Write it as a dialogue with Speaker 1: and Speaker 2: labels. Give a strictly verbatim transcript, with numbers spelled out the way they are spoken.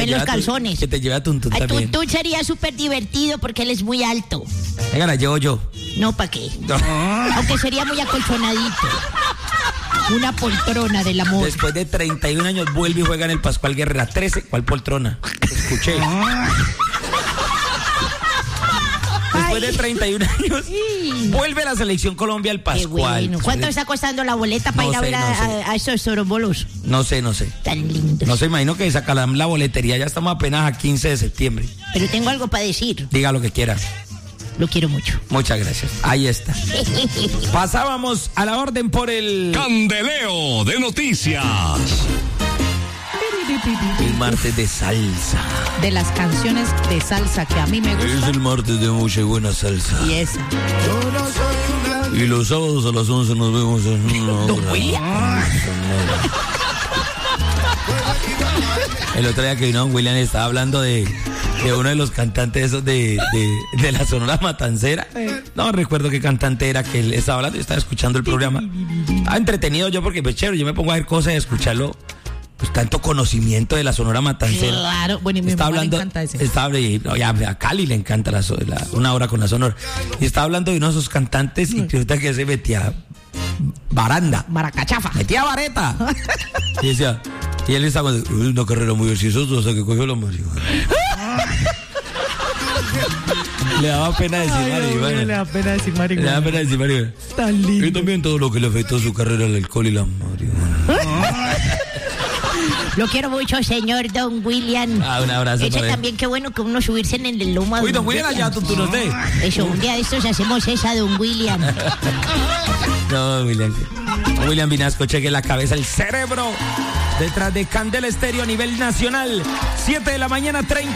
Speaker 1: en los calzones.
Speaker 2: Tu, que te lleve a Tuntún
Speaker 1: Ay,
Speaker 2: también.
Speaker 1: Tuntún sería súper divertido porque él es muy alto.
Speaker 2: Venga, la llevo yo.
Speaker 1: No, ¿para qué?
Speaker 2: No.
Speaker 1: Aunque sería muy acolchonadito. Una poltrona del amor.
Speaker 2: Después de treinta y un años vuelve y juega en el Pascual Guerrera. trece, ¿cuál poltrona? Escuché. Después de treinta y un años, vuelve a la Selección Colombia al Pascual.
Speaker 1: Qué bueno. ¿Cuánto está costando la boleta para
Speaker 2: No
Speaker 1: ir a
Speaker 2: sé,
Speaker 1: ver a,
Speaker 2: no sé.
Speaker 1: a, a esos sorombolos?
Speaker 2: No sé, no sé.
Speaker 1: Tan lindos.
Speaker 2: No se imagino que sacarán la boletería. Ya estamos apenas a quince de septiembre.
Speaker 1: Pero tengo algo para decir.
Speaker 2: Diga lo que quiera.
Speaker 1: Lo quiero mucho.
Speaker 2: Muchas gracias. Ahí está. Pasábamos a la orden por el
Speaker 3: Candeleo de Noticias.
Speaker 2: El martes de salsa.
Speaker 4: De las canciones de salsa que a mí me
Speaker 2: Es
Speaker 4: gustan.
Speaker 2: el martes de mucha y buena salsa.
Speaker 4: Y esa.
Speaker 2: Y los sábados a las once nos vemos en una
Speaker 4: Don
Speaker 2: hora.
Speaker 4: William.
Speaker 2: El otro día que vino Don William estaba hablando de, de uno de los cantantes esos de, de, de la Sonora Matancera. No recuerdo qué cantante era que él estaba hablando. Yo estaba escuchando el programa. Estaba entretenido yo porque, pues, chévere, yo me pongo a ver cosas y a escucharlo. Pues tanto conocimiento de la Sonora Matancera.
Speaker 4: Claro, bueno, y mi
Speaker 2: está
Speaker 4: mamá
Speaker 2: hablando,
Speaker 4: le encanta ese.
Speaker 2: está, no, ya, a Cali le encanta la, la, una hora con la Sonora. Y está hablando de uno de esos cantantes y resulta que se metía baranda.
Speaker 4: Maracachafa.
Speaker 2: Metía vareta. Y decía, y él estaba con una carrera muy exitosa hasta que cogió la marihuana. Le daba pena decir
Speaker 4: Ay,
Speaker 2: marihuana.
Speaker 4: le da pena decir
Speaker 2: Le
Speaker 4: marihuana.
Speaker 2: daba pena decir marihuana.
Speaker 4: Tan lindo.
Speaker 2: Y también todo lo que le afectó a su carrera, el alcohol y la marihuana.
Speaker 1: Lo quiero mucho, señor Don William.
Speaker 2: Ah, un abrazo
Speaker 1: Ese
Speaker 2: para él.
Speaker 1: también, qué bueno que uno subirse en el lomo a
Speaker 2: Uy, Don William, allá tú, tú nos des.
Speaker 1: Eso, un día de estos hacemos esa, Don William.
Speaker 2: No, William. William Vinasco, cheque la cabeza, el cerebro. Detrás de Candela Estéreo a nivel nacional. siete de la mañana, treinta.